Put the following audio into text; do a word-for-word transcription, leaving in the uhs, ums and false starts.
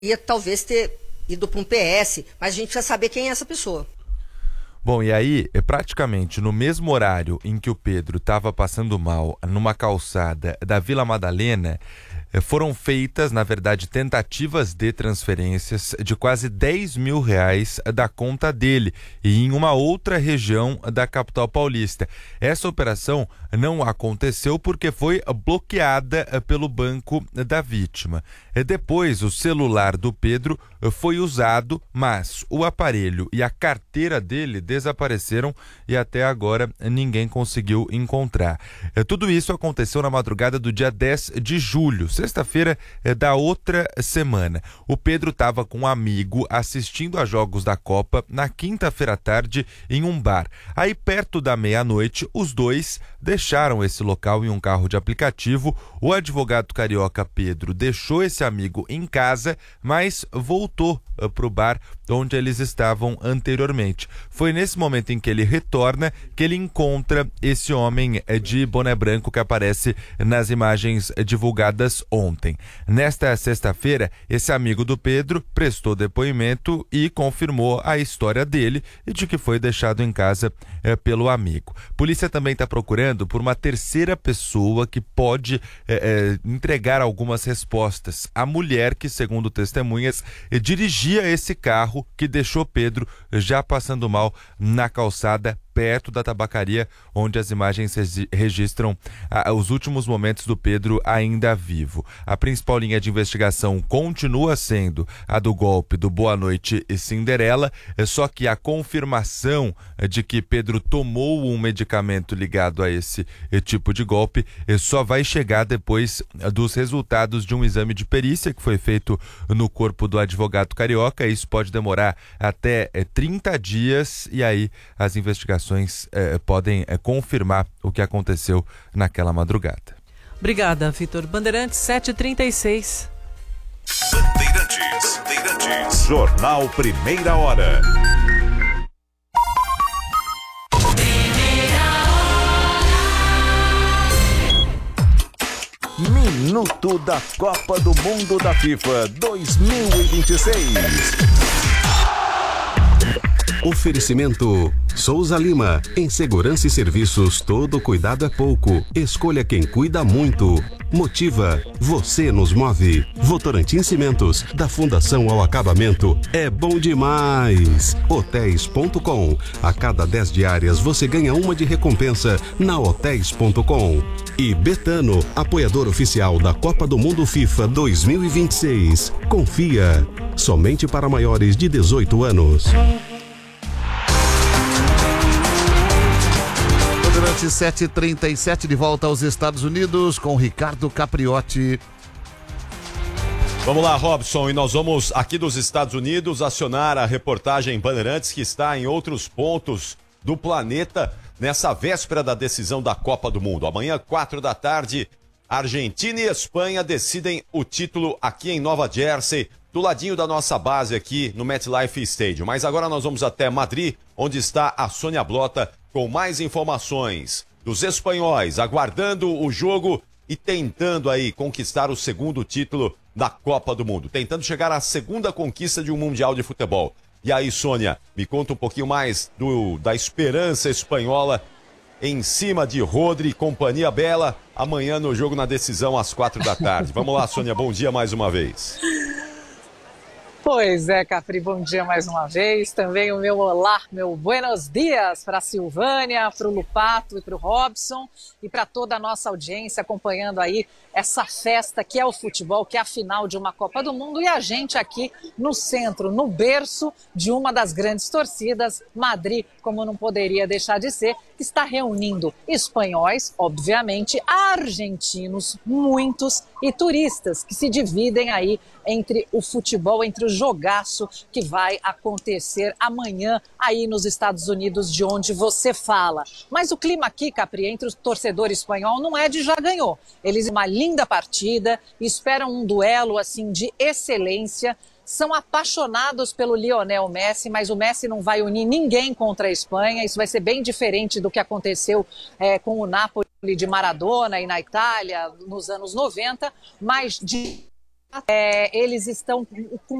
ia talvez ter ido para um P S, mas a gente precisa saber quem é essa pessoa. Bom, e aí, praticamente no mesmo horário em que o Pedro estava passando mal numa calçada da Vila Madalena, foram feitas, na verdade, tentativas de transferências de quase dez mil reais da conta dele e em uma outra região da capital paulista. Essa operação não aconteceu porque foi bloqueada pelo banco da vítima. Depois, o celular do Pedro foi usado, mas o aparelho e a carteira dele desapareceram e até agora ninguém conseguiu encontrar. Tudo isso aconteceu na madrugada do dia dez de julho. Sexta-feira da outra semana. O Pedro estava com um amigo assistindo a jogos da Copa na quinta-feira à tarde em um bar. Aí, perto da meia-noite, os dois deixaram esse local em um carro de aplicativo. O advogado carioca Pedro deixou esse amigo em casa, mas voltou para o bar onde eles estavam anteriormente. Foi nesse momento em que ele retorna que ele encontra esse homem de boné branco que aparece nas imagens divulgadas ontem. Nesta sexta-feira, esse amigo do Pedro prestou depoimento e confirmou a história dele e de que foi deixado em casa é, pelo amigo. Polícia também está procurando por uma terceira pessoa que pode é, é, entregar algumas respostas. A mulher que, segundo testemunhas, é, dirigia esse carro que deixou Pedro já passando mal na calçada perto da tabacaria, onde as imagens registram ah, os últimos momentos do Pedro ainda vivo. A principal linha de investigação continua sendo a do golpe do Boa Noite e Cinderela, só que a confirmação de que Pedro tomou um medicamento ligado a esse tipo de golpe só vai chegar depois dos resultados de um exame de perícia que foi feito no corpo do advogado carioca. Isso pode demorar até trinta dias e aí as investigações Eh, podem eh, confirmar o que aconteceu naquela madrugada. Obrigada, Vitor. Bandeirantes sete e trinta e seis. Bandeirantes, Bandeirantes. Jornal Primeira Hora. Minuto da Copa do Mundo da FIFA dois mil e vinte e seis. Oferecimento Souza Lima, em segurança e serviços, todo cuidado é pouco. Escolha quem cuida muito. Motiva, você nos move. Votorantim Cimentos, da fundação ao acabamento, é bom demais. Hotéis ponto com, a cada dez diárias você ganha uma de recompensa na hotéis ponto com. E Betano, apoiador oficial da Copa do Mundo FIFA dois mil e vinte e seis. Confia, somente para maiores de dezoito anos. sete e trinta e sete, de volta aos Estados Unidos com Ricardo Capriotti. Vamos lá, Robson, e nós vamos aqui dos Estados Unidos acionar a reportagem Bandeirantes que está em outros pontos do planeta nessa véspera da decisão da Copa do Mundo. Amanhã, quatro da tarde, Argentina e Espanha decidem o título aqui em Nova Jersey, do ladinho da nossa base aqui no MetLife Stadium. Mas agora nós vamos até Madrid, onde está a Sônia Blota com mais informações dos espanhóis, aguardando o jogo e tentando aí conquistar o segundo título da Copa do Mundo, tentando chegar à segunda conquista de um Mundial de Futebol. E aí, Sônia, me conta um pouquinho mais do, da esperança espanhola em cima de Rodri e companhia bela, amanhã no jogo na decisão às quatro da tarde. Vamos lá, Sônia, bom dia mais uma vez. Pois é, Capri, bom dia mais uma vez. Também o meu olá, meu buenos dias para a Silvânia, para o Lupato e para o Robson e para toda a nossa audiência acompanhando aí essa festa que é o futebol, que é a final de uma Copa do Mundo e a gente aqui no centro, no berço de uma das grandes torcidas, Madrid, como não poderia deixar de ser, que está reunindo espanhóis, obviamente, argentinos, muitos, e turistas que se dividem aí entre o futebol, entre o jogaço que vai acontecer amanhã aí nos Estados Unidos, de onde você fala. Mas o clima aqui, Capri, entre o torcedor espanhol não é de já ganhou. Eles uma linda partida, esperam um duelo assim de excelência, são apaixonados pelo Lionel Messi, mas o Messi não vai unir ninguém contra a Espanha. Isso vai ser bem diferente do que aconteceu é, com o Napoli de Maradona e na Itália nos anos noventa, mas de É, eles estão com